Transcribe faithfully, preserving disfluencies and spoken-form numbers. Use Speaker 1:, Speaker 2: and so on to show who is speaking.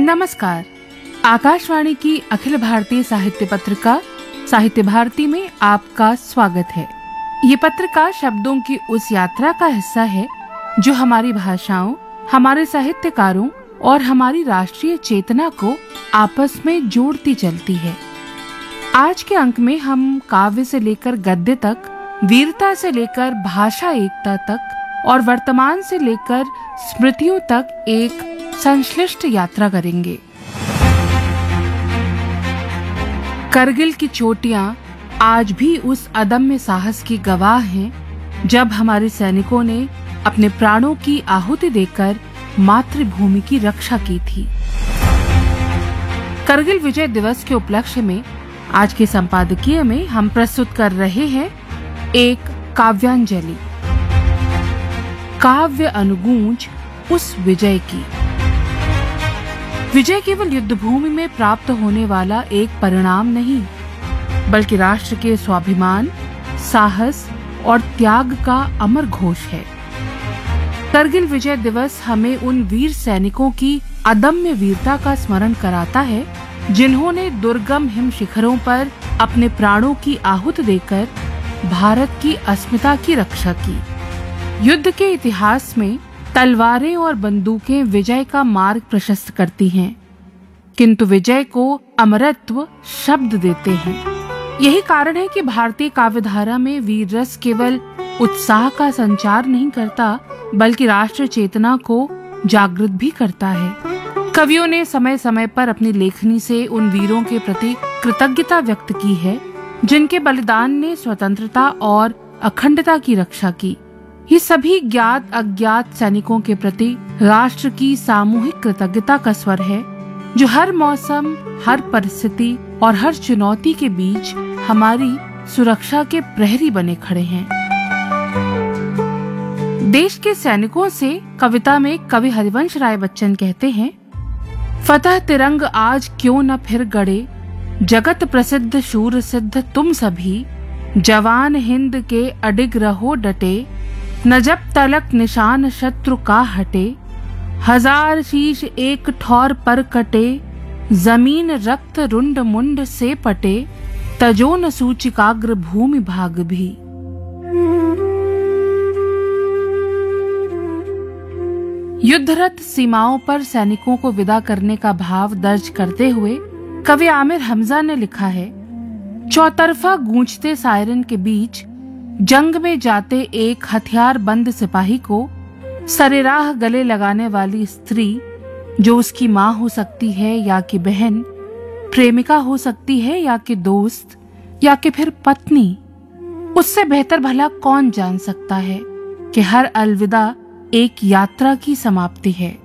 Speaker 1: नमस्कार। आकाशवाणी की अखिल भारतीय साहित्य पत्रिका साहित्य भारती में आपका स्वागत है। ये पत्रिका शब्दों की उस यात्रा का हिस्सा है जो हमारी भाषाओं, हमारे साहित्यकारों और हमारी राष्ट्रीय चेतना को आपस में जोड़ती चलती है। आज के अंक में हम काव्य से लेकर गद्य तक, वीरता से लेकर भाषा एकता तक और वर्तमान से लेकर स्मृतियों तक एक संश्लिष्ट यात्रा करेंगे। करगिल की चोटियां आज भी उस अदम्य साहस की गवाह हैं जब हमारे सैनिकों ने अपने प्राणों की आहुति देकर मातृभूमि की रक्षा की थी। करगिल विजय दिवस के उपलक्ष्य में आज के संपादकीय में हम प्रस्तुत कर रहे हैं एक काव्यांजलि, काव्य अनुगूंज उस विजय की। विजय केवल युद्धभूमि में प्राप्त होने वाला एक परिणाम नहीं, बल्कि राष्ट्र के स्वाभिमान, साहस और त्याग का अमर घोष है। करगिल विजय दिवस हमें उन वीर सैनिकों की अदम्य वीरता का स्मरण कराता है जिन्होंने दुर्गम हिम शिखरों पर अपने प्राणों की आहुति देकर भारत की अस्मिता की रक्षा की। युद्ध के इतिहास में तलवारें और बंदूकें विजय का मार्ग प्रशस्त करती हैं, किंतु विजय को अमरत्व शब्द देते हैं। यही कारण है कि भारतीय काव्यधारा में वीर रस केवल उत्साह का संचार नहीं करता, बल्कि राष्ट्र चेतना को जागृत भी करता है। कवियों ने समय समय पर अपनी लेखनी से उन वीरों के प्रति कृतज्ञता व्यक्त की है जिनके बलिदान ने स्वतंत्रता और अखंडता की रक्षा की। ये सभी ज्ञात अज्ञात सैनिकों के प्रति राष्ट्र की सामूहिक कृतज्ञता का स्वर है जो हर मौसम, हर परिस्थिति और हर चुनौती के बीच हमारी सुरक्षा के प्रहरी बने खड़े हैं। देश के सैनिकों से कविता में कवि हरिवंश राय बच्चन कहते हैं, फतह तिरंग आज क्यों न फिर गड़े, जगत प्रसिद्ध शूर सिद्ध तुम सभी, जवान हिंद के अडिग रहो डटे, न जब तलक निशान शत्रु का हटे, हजार शीश एक ठौर पर कटे, जमीन रक्त रुंड मुंड से पटे, तजो न सूचिकाग्र भूमि भाग भी। युद्धरत सीमाओं पर सैनिकों को विदा करने का भाव दर्ज करते हुए कवि आमिर हमजा ने लिखा है, चौतरफा गूंजते सायरन के बीच जंग में जाते एक हथियार बंद सिपाही को सरेराह गले लगाने वाली स्त्री, जो उसकी माँ हो सकती है या कि बहन, प्रेमिका हो सकती है या कि दोस्त या कि फिर पत्नी, उससे बेहतर भला कौन जान सकता है कि हर अलविदा एक यात्रा की समाप्ति है।